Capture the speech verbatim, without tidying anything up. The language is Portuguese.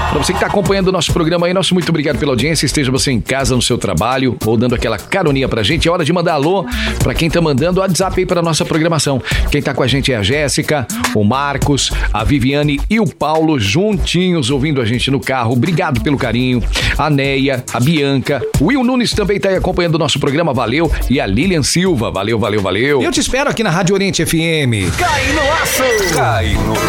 Para você que está acompanhando o nosso programa aí, nosso muito obrigado pela audiência. Esteja você em casa, no seu trabalho ou dando aquela caroninha pra gente. É hora de mandar alô para quem tá mandando o WhatsApp aí para nossa programação. Quem tá com a gente é a Jéssica, o Marcos, a Viviane e o Paulo juntinhos ouvindo a gente no carro. Obrigado pelo carinho. A Neia, a Bianca, o Will Nunes também tá aí acompanhando o nosso programa. Valeu. E a Lilian Silva. Valeu, valeu, valeu. Eu te espero aqui na Rádio Oriente F M. Cai no aço! Cai no